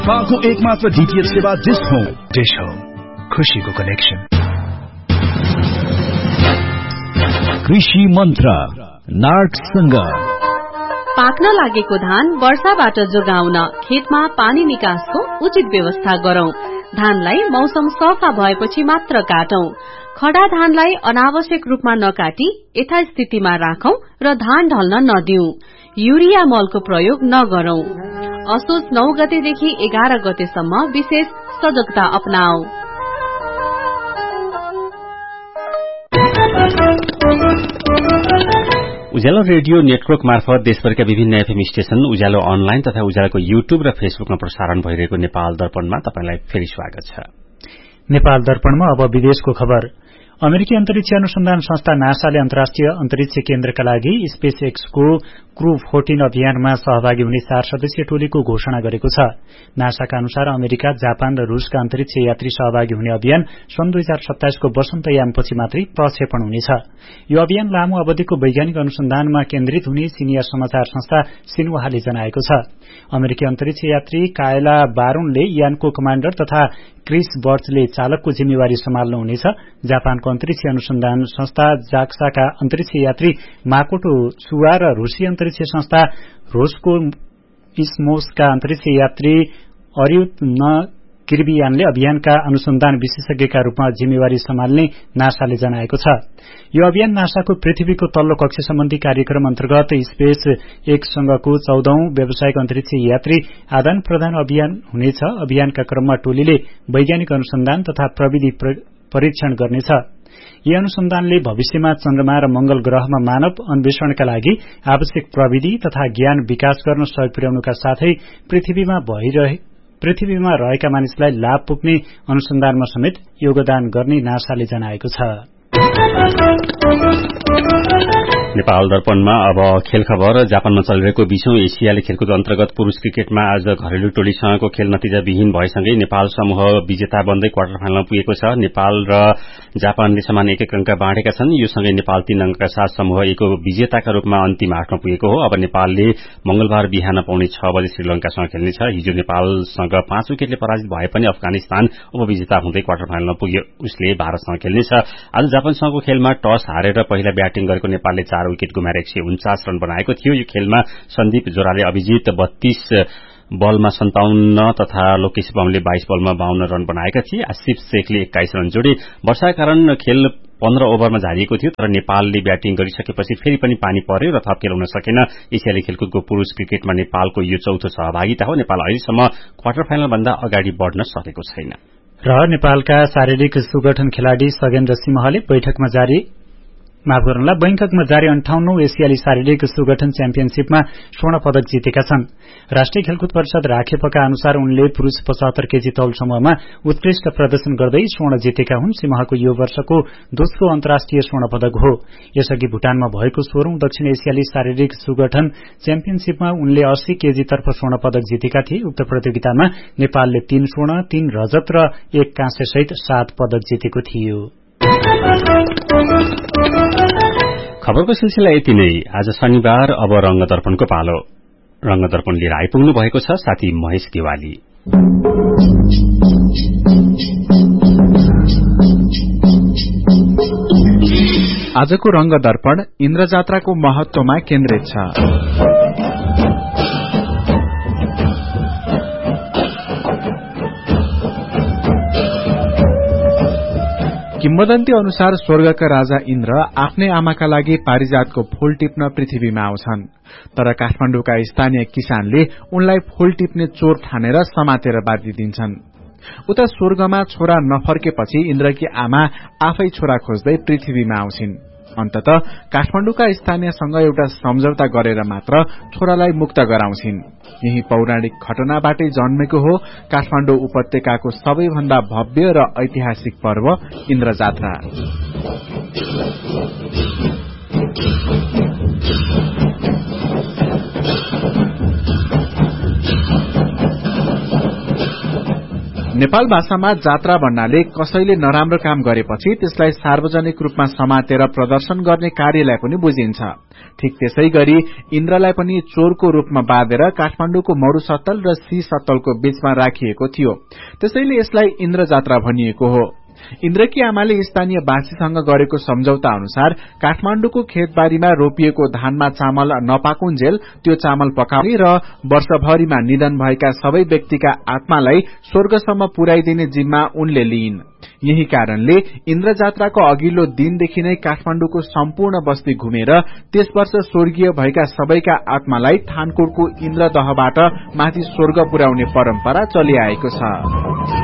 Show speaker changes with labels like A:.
A: को एकमात्र डीटीएच सेवा डिश हो खुशीको कनेक्सन। कृषि मन्त्र नार्कसँग
B: पाक्न लागेको धान वर्षाबाट जोगाउन खेतमा पानी निकासको उचित व्यवस्था गरौं। धानलाई मौसम सफा भएपछि मात्र काटौं। खडा धानलाई अनावश्यक रूपमा नकाटी यथास्थितिमा राखौं र धान ढल्न नदिऊ। युरिया मलको प्रयोग नगरौं। असोज 9 गतेदेखि 11 गतेसम्म विशेष सजगता अपनाऊ।
C: उज्यालो रेडियो नेटवर्क मार्फत देशभरका विभिन्न एफएम स्टेशन, उज्यालो अनलाइन तथा उज्यालोको युट्युब र फेसबुकमा प्रसारण भइरहेको नेपाल दर्पणमा तपाईलाई फेरि स्वागत छ।
D: नेपाल दर्पणमा अब विदेशको खबर। अमेरिकी अन्तरिक्ष अनुसन्धान संस्था नासाले अन्तर्राष्ट्रिय अन्तरिक्ष केन्द्रका लागि स्पेस एक्सको क्रू 14 अभियानमा सहभागी हुने 4 सदस्यीय टोलीको घोषणा गरेको छ। नासाका अनुसार अमेरिका, जापान र रूसका अन्तरिक्ष यात्री सहभागी हुने अभियान सन् 2027 को वसन्तयामपछि मात्रै प्रक्षेपण हुनेछ। यो अभियान लामो अवधिको वैज्ञानिक अनुसन्धानमा केन्द्रित हुने चिनिया समाचार संस्था सिन्हुवाले जनाएको छ। अमेरिकी अन्तरिक्ष यात्री कायला बारोनले यानको कमाण्डर तथा क्रिस बर्चले चालकको जिम्मेवारी सम्हाल्नुहुनेछ। जापानको अन्तरिक्ष अनुसन्धान संस्था जाक्साका अन्तरिक्ष यात्री माकोटो सुवा र रूसी अन्तरिक्ष संस्था रोस्कोस्मोसका अन्तरिक्ष यात्री अरियुत किर्बियानले अभियानका अनुसन्धान विशेषज्ञका रूपमा जिम्मेवारी सम्हाल्ने नासाले जनाएको छ। यो अभियान नासाको पृथ्वीको तल्लो कक्ष सम्बन्धी कार्यक्रम अन्तर्गत स्पेस एक्ससँगको 14औं व्यावसायिक अन्तरिक्ष यात्री आदान प्रदान अभियान हुनेछ। अभियानका क्रममा टोलीले वैज्ञानिक अनुसन्धान तथा प्रविधि परीक्षण गर्नेछ। यी अनुसन्धानले भविष्यमा चन्द्रमा र मंगल ग्रहमा मानव अन्वेषणका लागि आवश्यक प्रविधि तथा ज्ञान विकास गर्न सहयोग पुर्याउनुका साथै पृथ्वीमा रहेका मानिसलाई लाभ पुग्ने अनुसन्धानमा समेत योगदान गर्ने नासाले जनाएको छ।
C: नेपाल दर्पणमा अब खेल खबर। जापानमा चलिरहेको 20औं एसियाली खेलकुद अन्तर्गत पुरूष क्रिकेटमा आज घरेलु टोलीसँगको खेल नतिजाविहीन भएसँगै नेपाल समूह विजेता बन्दै क्वार्टर फाइनलमा पुगेको छ। नेपाल र जापानले समान 1-1 अंक बाँडेका छन्। यो सँगै नेपाल 3 अंकका साथ समूह A को विजेताका रूपमा अन्तिम 8मा पुगेको हो। अब नेपालले मंगलबार बिहान पाउने 6 बजे श्रीलंकासँग खेल्नेछ। हिजो नेपालसँग 5 विकेटले पराजित भए पनि अफगानिस्तान उपविजेता हुँदै क्वार्टर फाइनलमा पुग्यो। उसले भारतसँग खेल्नेछ। आज जापानसँगको खेलमा टस हारेर पहिला ब्याटिङ गरेको नेपालले 4 विकेट गुमाएर 149 रन बनाएको थियो। यो खेलमा सन्दीप जोराले अभिजित 32 बलमा 57 तथा लोकेश बमले 22 बलमा 52 रन बनाएका थिए। आसिफ शेखले 21 रन जोडे। वर्षाका कारण खेल 15 ओभरमा झारिएको थियो, तर नेपालले ब्याटिङ गरिसकेपछि फेरि पनि पानी पर्यो र थप खेल हुन सकेन। एसियाली खेलकुदको पुरूष क्रिकेटमा नेपालको यो चौथो सहभागिता हो। नेपाल अहिलेसम्म क्वार्टर फाइनल भन्दा अगाडि बढ्न सकेको छैन।
D: र नेपालका शारीरिक सुगठन खेलाड़ी सगेन्द्र सिंहले बैंककमा जारी 58औं एसियाली शारीरिक सुगठन च्याम्पियनशीपमा स्वर्ण पदक जितेका छन्। राष्ट्रिय खेलकुद परिषद राखेपका अनुसार उनले पुरूष 75 केजी तौल समूहमा उत्कृष्ट प्रदर्शन गर्दै स्वर्ण जितेका हुन्। सिंहको यो वर्षको दोस्रो अन्तर्राष्ट्रिय स्वर्ण पदक हो। यसअघि भुटानमा भएको 16औं दक्षिण एसियाली शारीरिक सुगठन च्याम्पियनशीपमा उनले 80 केजी तर्फ स्वर्ण पदक जितेका थिए। उक्त प्रतियोगितामा नेपालले 3 स्वर्ण, 3 रजत र 1 काँस्य सहित 7 पदक जितेको थियो।
C: खबरको सिलसिला यति नै। आज शनिबार अब रंगदर्पणको पालो। रंगदर्पण लिएर आइपुग्नु भएको छ साथी महेश गेवाली।
E: आजको रंगदर्पण इन्द्रजात्राको महत्वमा केन्द्रित छ। किम्वदन्ती अनुसार स्वर्गका राजा इन्द्र आफ्नै आमाका लागि पारिजातको फूल टिप्न पृथ्वीमा आउँछन्, तर काठमाडौँका स्थानीय किसानले उनलाई फूल टिप्ने चोर ठानेर समातेर बाँधिदिन्छन्। उता स्वर्गमा छोरा नफर्केपछि इन्द्रकी आमा आफै छोरा खोज्दै पृथ्वीमा आउँछिन्। अन्ततः काठमाडौँका स्थानीयसँग एउटा सम्झौता गरेर मात्र छोरालाई मुक्त गराउँछिन्। यही पौराणिक घटनाबाटै जन्मेको हो काठमाडौँ उपत्यकाको सबैभन्दा भव्य र ऐतिहासिक पर्व इन्द्रजात्रा। नेपाल भाषामा जात्रा भन्नाले कसैले नराम्रो काम गरेपछि त्यसलाई सार्वजनिक रूपमा समातेर प्रदर्शन गर्ने कार्यलाई पनि बुझिन्छ। ठीक त्यसै गरी इन्द्रलाई पनि चोरको रूपमा बाँधेर काठमाडौँको मरुसत्तल र सी सत्तलको बीचमा राखिएको थियो। त्यसैले यसलाई इन्द्र जात्रा भनिएको हो। इन्द्रकी आमाले स्थानीय वासीसँग गरेको सम्झौता अनुसार काठमाडौँको खेतबारीमा रोपिएको धानमा चामल नपाकुन्जेल त्यो चामल पकाउने र वर्षभरिमा निधन भएका सबै व्यक्तिका आत्मालाई स्वर्गसम्म पुर्याइदिने जिम्मा उनले लिइन्। यही कारणले इन्द्र जात्राको अघिल्लो दिनदेखि नै काठमाडौँको सम्पूर्ण बस्ती घुमेर त्यस वर्ष स्वर्गीय भएका सबैका आत्मालाई थानकोटको इन्द्रदहबाट माथि स्वर्ग पुर्याउने परम्परा चलिआएको छ।